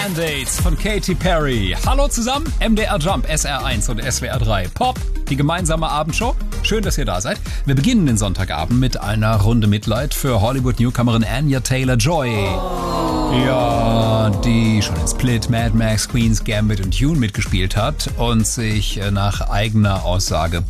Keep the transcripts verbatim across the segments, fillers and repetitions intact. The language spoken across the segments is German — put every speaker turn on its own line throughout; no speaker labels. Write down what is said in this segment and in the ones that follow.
Band-Aids von Katy Perry. Hallo zusammen, M D R Jump, S R eins und S W R drei. Pop, die gemeinsame Abendshow. Schön, dass ihr da seid. Wir beginnen den Sonntagabend mit einer Runde Mitleid für Hollywood-Newcomerin Anya Taylor-Joy. Oh. Ja, die schon in Split, Mad Max, Queen's Gambit und Dune mitgespielt hat und sich nach eigener Aussage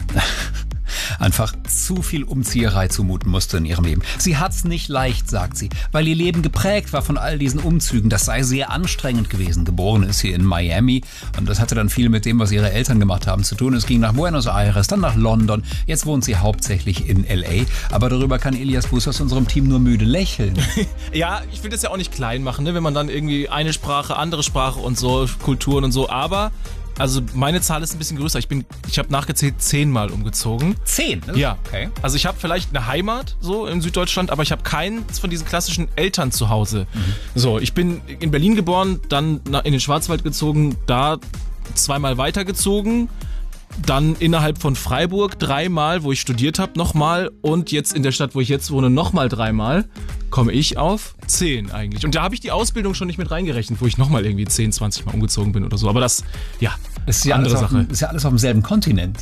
einfach zu viel Umzieherei zumuten musste in ihrem Leben. Sie hat's nicht leicht, sagt sie, weil ihr Leben geprägt war von all diesen Umzügen. Das sei sehr anstrengend gewesen. Geboren ist sie in Miami und das hatte dann viel mit dem, was ihre Eltern gemacht haben, zu tun. Es ging nach Buenos Aires, dann nach London. Jetzt wohnt sie hauptsächlich in L A. Aber darüber kann Elias Buß aus unserem Team nur müde lächeln.
Ja, ich will das ja auch nicht klein machen, ne? Wenn man dann irgendwie eine Sprache, andere Sprache und so, Kulturen und so, aber also meine Zahl ist ein bisschen größer. Ich bin, ich habe nachgezählt zehnmal umgezogen.
Zehn? Ne?
Ja.
Okay.
Also ich habe vielleicht eine Heimat so in Süddeutschland, aber ich habe keins von diesen klassischen Eltern zu Hause. Mhm. So, ich bin in Berlin geboren, dann in den Schwarzwald gezogen, da zweimal weitergezogen, dann innerhalb von Freiburg dreimal, wo ich studiert habe, nochmal und jetzt in der Stadt, wo ich jetzt wohne, nochmal dreimal. Komme ich auf zehn eigentlich. Und da habe ich die Ausbildung schon nicht mit reingerechnet, wo ich nochmal irgendwie zehn, zwanzig Mal umgezogen bin oder so. Aber das, ja,
ist ja
andere
Sache. Auf, ist ja alles auf demselben Kontinent.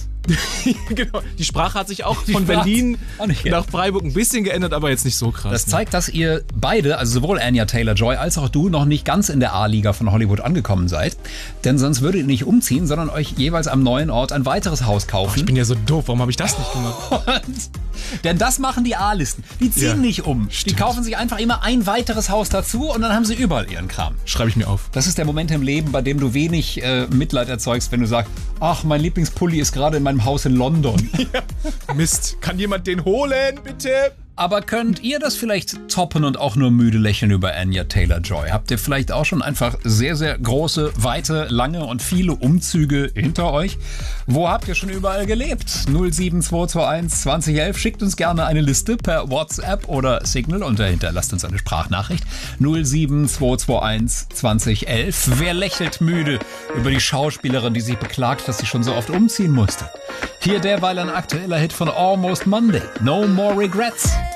Genau. Die Sprache hat sich auch
die
von
Sprache
Berlin
nicht, ja.
nach Freiburg ein bisschen geändert, aber jetzt nicht so krass.
Das zeigt, dass ihr beide, also sowohl Anya Taylor-Joy als auch du, noch nicht ganz in der A-Liga von Hollywood angekommen seid. Denn sonst würdet ihr nicht umziehen, sondern euch jeweils am neuen Ort ein weiteres Haus kaufen.
Oh, ich bin ja so doof, warum habe ich das nicht gemacht?
Und, denn das machen die A-Listen. Die ziehen ja nicht um.
Stimmt.
Die kaufen sich einfach immer ein weiteres Haus dazu und dann haben sie überall ihren Kram.
Schreibe ich mir auf.
Das ist der Moment im Leben, bei dem du wenig äh, Mitleid erzeugst, wenn du sagst, ach, mein Lieblingspulli ist gerade in meinem Haus in London.
Ja. Mist, kann jemand den holen, bitte?
Aber könnt ihr das vielleicht toppen und auch nur müde lächeln über Anya Taylor-Joy? Habt ihr vielleicht auch schon einfach sehr, sehr große, weite, lange und viele Umzüge hinter euch? Wo habt ihr schon überall gelebt? null sieben zwei zwei eins zwanzig elf. Schickt uns gerne eine Liste per WhatsApp oder Signal und dahinter lasst uns eine Sprachnachricht. null sieben zwei zwei eins zwanzig elf. Wer lächelt müde über die Schauspielerin, die sich beklagt, dass sie schon so oft umziehen musste? Hier derweil ein aktueller Hit von Almost Monday. No More Regrets.